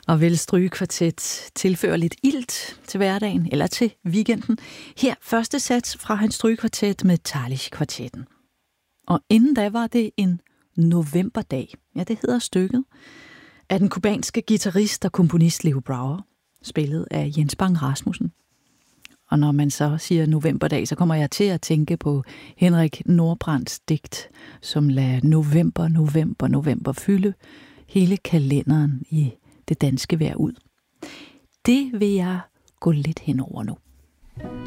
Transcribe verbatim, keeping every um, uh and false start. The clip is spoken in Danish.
Og vil strygekvartet tilføre lidt ilt til hverdagen eller til weekenden. Her første sats fra hans strygekvartet med Talich-kvartetten. Og inden da var det en novemberdag, ja det hedder stykket, af den kubanske guitarist og komponist Leo Brouwer, spillet af Jens Bang Rasmussen. Og når man så siger novemberdag, så kommer jeg til at tænke på Henrik Nordbrands digt, som lader november, november, november fylde hele kalenderen i det danske vejr ud. Det vil jeg gå lidt henover nu.